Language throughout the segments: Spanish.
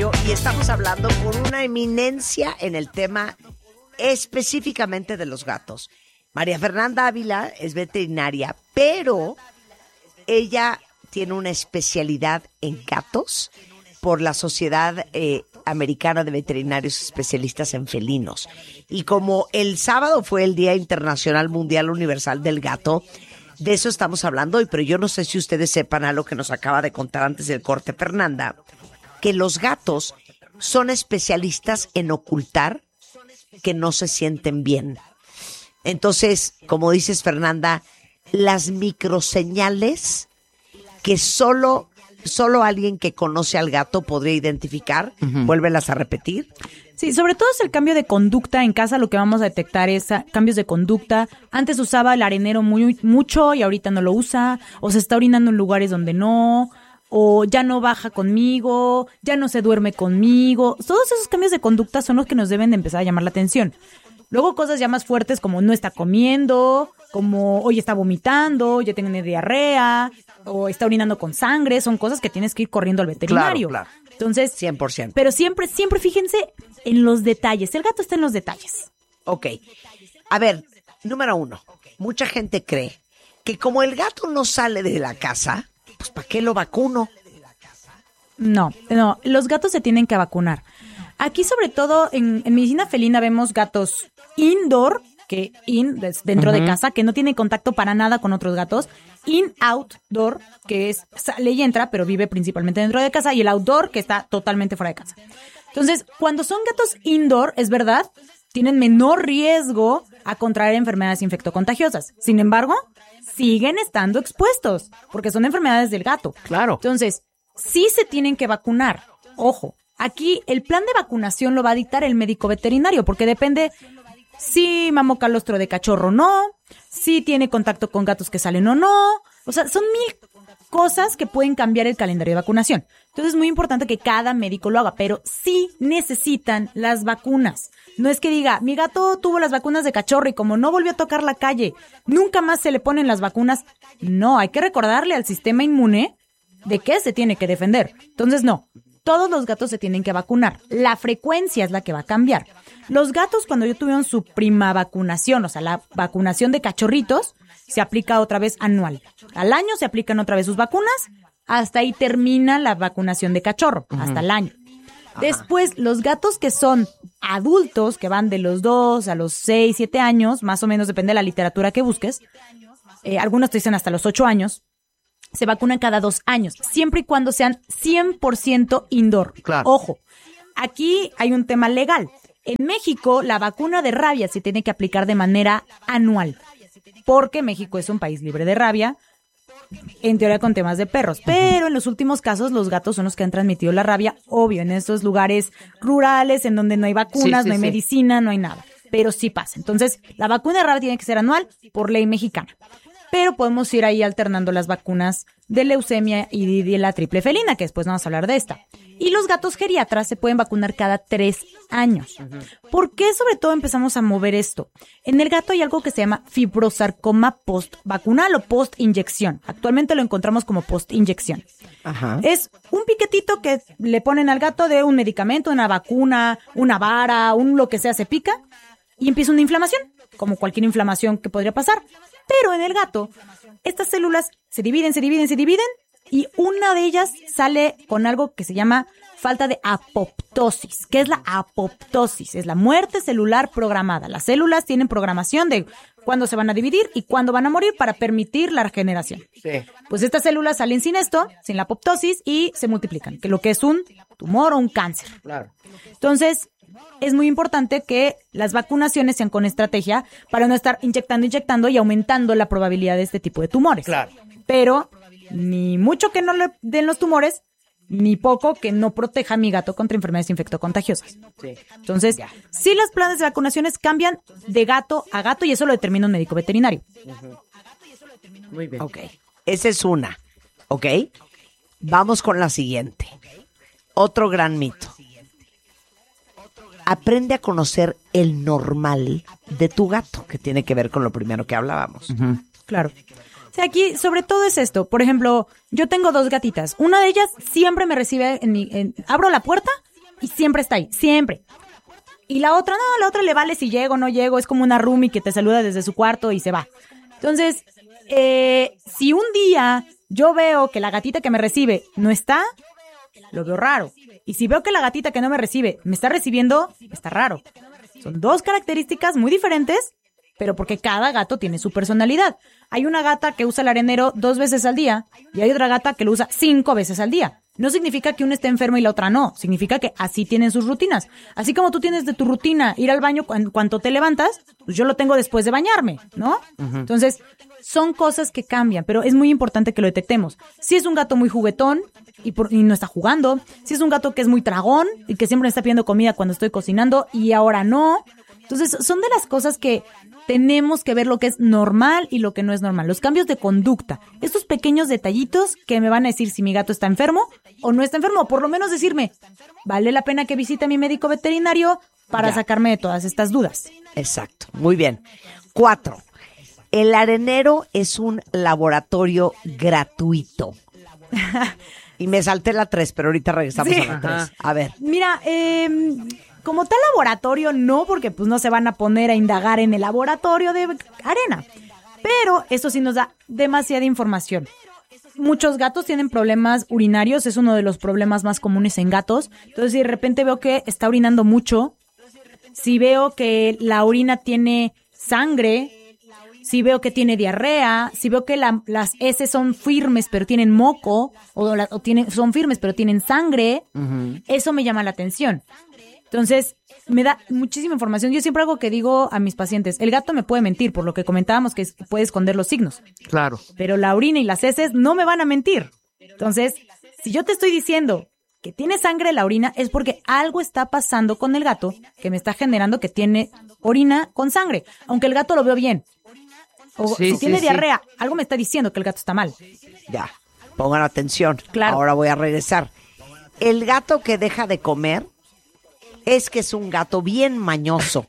veterinario y estamos hablando con una eminencia en el tema específicamente de los gatos. María Fernanda Ávila es veterinaria, pero ella tiene una especialidad en gatos por la Sociedad Americana de Veterinarios Especialistas en Felinos. Y como el sábado fue el Día Internacional Mundial Universal del Gato, de eso estamos hablando hoy, pero yo no sé si ustedes sepan algo que nos acaba de contar antes del corte Fernanda, que los gatos son especialistas en ocultar que no se sienten bien. Entonces, como dices Fernanda, las microseñales que solo alguien que conoce al gato podría identificar, vuélvelas a repetir. Sí, sobre todo es el cambio de conducta en casa. Lo que vamos a detectar es cambios de conducta. Antes usaba el arenero mucho y ahorita no lo usa, o se está orinando en lugares donde no, o ya no baja conmigo, ya no se duerme conmigo. Todos esos cambios de conducta son los que nos deben de empezar a llamar la atención. Luego cosas ya más fuertes como no está comiendo, como hoy está vomitando, ya tiene diarrea, o está orinando con sangre, son cosas que tienes que ir corriendo al veterinario. Claro. Entonces, 100%. Pero siempre fíjense en los detalles. El gato está en los detalles. Ok. A ver, número 1. Mucha gente cree que como el gato no sale de la casa, pues ¿para qué lo vacuno? No, los gatos se tienen que vacunar. Aquí, sobre todo, en medicina felina vemos gatos indoor, que dentro de casa, que no tiene contacto para nada con otros gatos. Outdoor, que es sale y entra, pero vive principalmente dentro de casa. Y el outdoor, que está totalmente fuera de casa. Entonces, cuando son gatos indoor, es verdad, tienen menor riesgo a contraer enfermedades infectocontagiosas. Sin embargo, siguen estando expuestos, porque son enfermedades del gato. Claro. Entonces, sí se tienen que vacunar. Ojo, aquí el plan de vacunación lo va a dictar el médico veterinario, porque depende si mamó calostro de cachorro o no, si tiene contacto con gatos que salen o no. O sea, son 1000 cosas que pueden cambiar el calendario de vacunación. Entonces es muy importante que cada médico lo haga, pero sí necesitan las vacunas. No es que diga, mi gato tuvo las vacunas de cachorro y como no volvió a tocar la calle, nunca más se le ponen las vacunas. No, hay que recordarle al sistema inmune de qué se tiene que defender. Entonces no. Todos los gatos se tienen que vacunar. La frecuencia es la que va a cambiar. Los gatos, cuando ya tuvieron su prima vacunación, o sea, la vacunación de cachorritos, se aplica otra vez anual. Al año se aplican otra vez sus vacunas. Hasta ahí termina la vacunación de cachorro, hasta el año. Después, los gatos que son adultos, que van de los 2 a los 6, 7 años, más o menos depende de la literatura que busques, algunos te dicen hasta los 8 años, se vacunan cada 2 años, siempre y cuando sean 100% indoor. Claro. Ojo, aquí hay un tema legal. En México, la vacuna de rabia se tiene que aplicar de manera anual, porque México es un país libre de rabia, en teoría con temas de perros. Pero en los últimos casos, los gatos son los que han transmitido la rabia, obvio, en estos lugares rurales, en donde no hay vacunas, no hay medicina, no hay nada. Pero sí pasa. Entonces, la vacuna de rabia tiene que ser anual por ley mexicana. Pero podemos ir ahí alternando las vacunas de leucemia y de la triple felina, que después vamos a hablar de esta. Y los gatos geriatras se pueden vacunar cada 3 años. ¿Por qué sobre todo empezamos a mover esto? En el gato hay algo que se llama fibrosarcoma post-vacunal o post-inyección. Actualmente lo encontramos como post-inyección. Es un piquetito que le ponen al gato de un medicamento, una vacuna, una vara, lo que sea, se pica y empieza una inflamación, como cualquier inflamación que podría pasar. Pero en el gato, estas células se dividen y una de ellas sale con algo que se llama falta de apoptosis. ¿Qué es la apoptosis? Es la muerte celular programada. Las células tienen programación de cuándo se van a dividir y cuándo van a morir para permitir la regeneración. Sí. Pues estas células salen sin esto, sin la apoptosis, y se multiplican, que lo que es un tumor o un cáncer. Claro. Entonces, es muy importante que las vacunaciones sean con estrategia para no estar inyectando y aumentando la probabilidad de este tipo de tumores. Claro. Pero ni mucho que no le den los tumores, ni poco que no proteja a mi gato contra enfermedades infectocontagiosas. Sí. Entonces, sí, los planes de vacunaciones cambian de gato a gato y eso lo determina un médico veterinario. Muy bien. Ok. Esa es una. Ok. Vamos con la siguiente. Otro gran mito. Aprende a conocer el normal de tu gato, que tiene que ver con lo primero que hablábamos. Claro. O sea, aquí sobre todo es esto. Por ejemplo, yo tengo 2 gatitas. Una de ellas siempre me recibe abro la puerta y siempre está ahí, siempre. Y la otra le vale si llego o no llego, es como una roomie que te saluda desde su cuarto y se va. Entonces, si un día yo veo que la gatita que me recibe no está, lo veo raro. Y si veo que la gatita que no me recibe me está recibiendo, está raro. Son dos características muy diferentes, pero porque cada gato tiene su personalidad. Hay una gata que usa el arenero 2 veces al día y hay otra gata que lo usa 5 veces al día. No significa que una esté enferma y la otra no. Significa que así tienen sus rutinas. Así como tú tienes de tu rutina ir al baño cuando te levantas, pues yo lo tengo después de bañarme, ¿no? Uh-huh. Entonces, son cosas que cambian, pero es muy importante que lo detectemos. Si es un gato muy juguetón y no está jugando, si es un gato que es muy tragón y que siempre me está pidiendo comida cuando estoy cocinando y ahora no. Entonces, son de las cosas que tenemos que ver lo que es normal y lo que no es normal. Los cambios de conducta. Estos pequeños detallitos que me van a decir si mi gato está enfermo o no está enfermo. Por lo menos decirme, ¿vale la pena que visite a mi médico veterinario para sacarme de todas estas dudas? Exacto. Muy bien. 4. El arenero es un laboratorio gratuito. Y me salté la 3, pero ahorita regresamos a la 3. A ver. Mira, como tal laboratorio no, porque pues no se van a poner a indagar en el laboratorio de arena. Pero eso sí nos da demasiada información. Muchos gatos tienen problemas urinarios, es uno de los problemas más comunes en gatos. Entonces, si de repente veo que está orinando mucho, si veo que la orina tiene sangre, si veo que tiene diarrea, si veo que las heces son firmes pero tienen moco, son firmes pero tienen sangre, eso me llama la atención. Entonces, me da muchísima información. Yo siempre algo que digo a mis pacientes, el gato me puede mentir, por lo que comentábamos que puede esconder los signos. Claro. Pero la orina y las heces no me van a mentir. Entonces, si yo te estoy diciendo que tiene sangre la orina, es porque algo está pasando con el gato que me está generando que tiene orina con sangre. Aunque el gato lo veo bien. O si tiene diarrea, algo me está diciendo que el gato está mal. Ya, pongan atención. Claro. Ahora voy a regresar. El gato que deja de comer es que es un gato bien mañoso.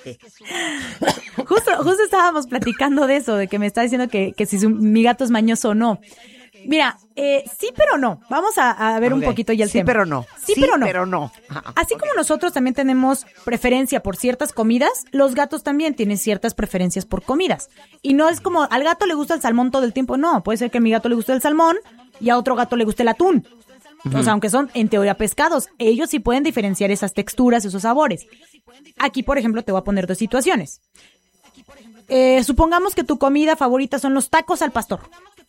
Justo estábamos platicando de eso, de que me está diciendo que si mi gato es mañoso o no. Mira, sí pero no. Vamos a ver un poquito ya el tema. Sí pero no. Sí pero no. Así como nosotros también tenemos preferencia por ciertas comidas, los gatos también tienen ciertas preferencias por comidas. Y no es como al gato le gusta el salmón todo el tiempo. No, puede ser que a mi gato le guste el salmón y a otro gato le guste el atún. O sea, aunque son en teoría pescados, ellos sí pueden diferenciar esas texturas, esos sabores. Aquí, por ejemplo, te voy a poner 2 situaciones. Supongamos que tu comida favorita son los tacos al pastor.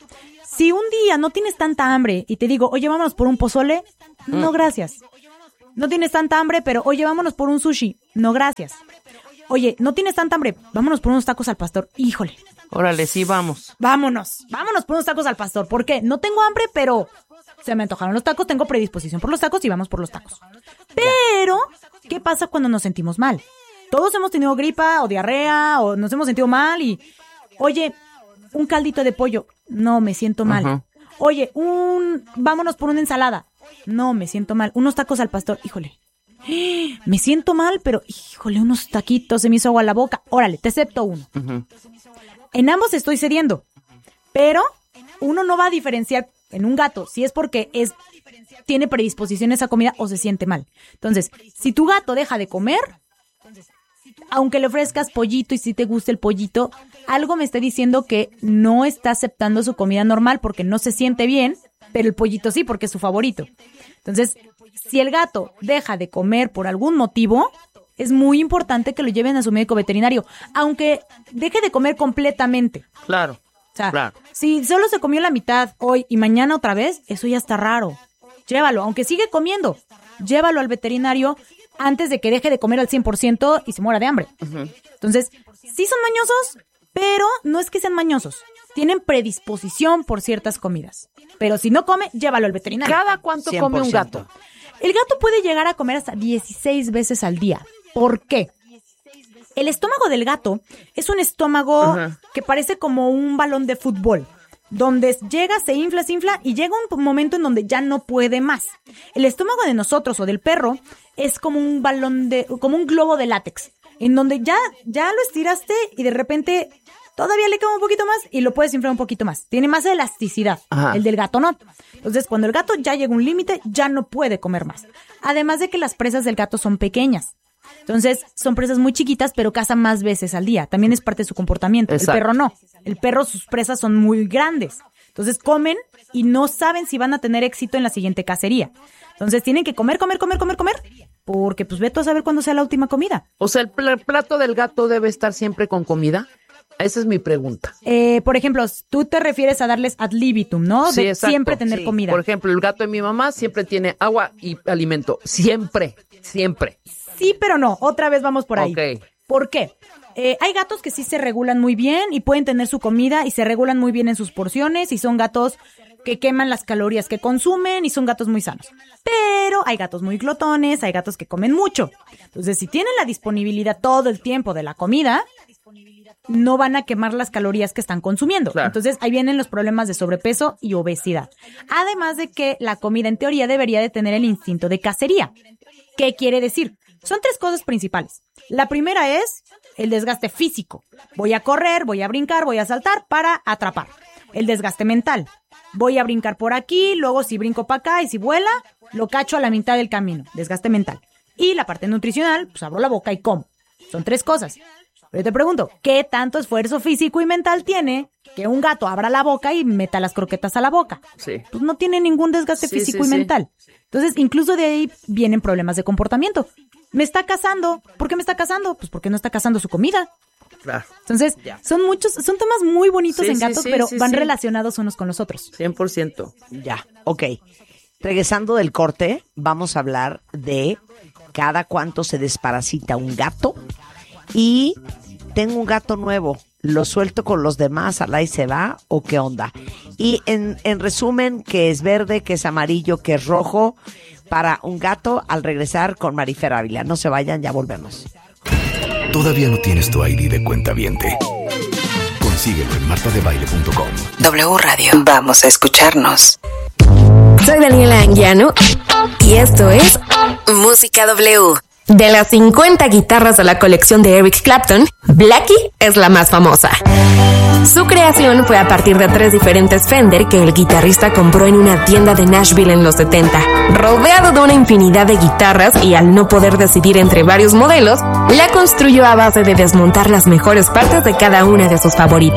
Si un día no tienes tanta hambre y te digo, oye, vámonos por un pozole, no gracias. No tienes tanta hambre, pero oye, vámonos por un sushi, no gracias. Oye, no tienes tanta hambre, vámonos por unos tacos al pastor, híjole. Órale, sí, vamos. Vámonos por unos tacos al pastor. ¿Por qué? No tengo hambre, pero se me antojaron los tacos, tengo predisposición por los tacos y vamos por los tacos. Pero, ¿qué pasa cuando nos sentimos mal? Todos hemos tenido gripa o diarrea o nos hemos sentido mal y, oye, un caldito de pollo, no, me siento mal. Uh-huh. Oye, vámonos por una ensalada, no, me siento mal. Unos tacos al pastor, híjole, me siento mal, pero, híjole, unos taquitos, se me hizo agua la boca. Órale, te acepto uno. Uh-huh. En ambos estoy cediendo, pero uno no va a diferenciar en un gato si es porque tiene predisposición a esa comida o se siente mal. Entonces, si tu gato deja de comer, aunque le ofrezcas pollito y si te gusta el pollito, algo me está diciendo que no está aceptando su comida normal porque no se siente bien, pero el pollito sí porque es su favorito. Entonces, si el gato deja de comer por algún motivo, es muy importante que lo lleven a su médico veterinario, aunque deje de comer completamente. Claro. O sea, si solo se comió la mitad hoy y mañana otra vez, eso ya está raro. Llévalo, aunque sigue comiendo, llévalo al veterinario antes de que deje de comer al 100% y se muera de hambre. Uh-huh. Entonces, sí son mañosos, pero no es que sean mañosos. Tienen predisposición por ciertas comidas. Pero si no come, llévalo al veterinario. ¿Cada cuánto 100%. Come un gato? El gato puede llegar a comer hasta 16 veces al día. ¿Por qué? El estómago del gato es un estómago que parece como un balón de fútbol, donde llega, se infla y llega un momento en donde ya no puede más. El estómago de nosotros o del perro es como un como un globo de látex, en donde ya lo estiraste y de repente todavía le quema un poquito más y lo puedes inflar un poquito más. Tiene más elasticidad. Ajá. El del gato no. Entonces, cuando el gato ya llega a un límite, ya no puede comer más. Además de que las presas del gato son pequeñas. Entonces, son presas muy chiquitas, pero cazan más veces al día. También es parte de su comportamiento. Exacto. El perro no. El perro, sus presas son muy grandes. Entonces, comen y no saben si van a tener éxito en la siguiente cacería. Entonces, tienen que comer, porque pues vete a saber cuándo sea la última comida. O sea, ¿el plato del gato debe estar siempre con comida? Esa es mi pregunta. Por ejemplo, tú te refieres a darles ad libitum, ¿no? Sí, De exacto. siempre tener Sí. comida. Por ejemplo, el gato de mi mamá siempre tiene agua y alimento. Siempre. Sí, pero no. Otra vez vamos por ahí. Ok. ¿Por qué? Hay gatos que sí se regulan muy bien y pueden tener su comida y se regulan muy bien en sus porciones y son gatos que queman las calorías que consumen y son gatos muy sanos. Pero hay gatos muy glotones, hay gatos que comen mucho. Entonces, si tienen la disponibilidad todo el tiempo de la comida, no van a quemar las calorías que están consumiendo. Claro. Entonces, ahí vienen los problemas de sobrepeso y obesidad. Además de que la comida, en teoría, debería de tener el instinto de cacería. ¿Qué quiere decir? Son 3 cosas principales. La primera es el desgaste físico. Voy a correr, voy a brincar, voy a saltar para atrapar. El desgaste mental. Voy a brincar por aquí, luego si brinco para acá y si vuela, lo cacho a la mitad del camino. Desgaste mental. Y la parte nutricional, pues abro la boca y como. Son 3 cosas. Pero yo te pregunto, ¿qué tanto esfuerzo físico y mental tiene que un gato abra la boca y meta las croquetas a la boca? Sí. Pues no tiene ningún desgaste Sí, físico sí, y sí. mental. Entonces, incluso de ahí vienen problemas de comportamiento. ¿Me está cazando? ¿Por qué me está cazando? Pues porque no está cazando su comida. Claro. Entonces, Ya. son temas muy bonitos Sí, en sí, gatos, sí, pero sí, van sí. relacionados unos con los otros. 100%. Ya, ok. Regresando del corte, vamos a hablar de cada cuánto se desparasita un gato. Y tengo un gato nuevo, ¿lo suelto con los demás, al ahí se va o qué onda? Y en resumen, que es verde, que es amarillo, que es rojo, para un gato al regresar con Marifer Ávila. No se vayan, ya volvemos. ¿Todavía no tienes tu ID de cuentaviente? Consíguelo en martadebaile.com. W Radio. Vamos a escucharnos. Soy Daniela Anguiano y esto es Música W. De las 50 guitarras de la colección de Eric Clapton, Blackie es la más famosa. Su creación fue a partir de 3 diferentes Fender que el guitarrista compró en una tienda de Nashville en los 70. Rodeado de una infinidad de guitarras y al no poder decidir entre varios modelos, la construyó a base de desmontar las mejores partes de cada una de sus favoritas.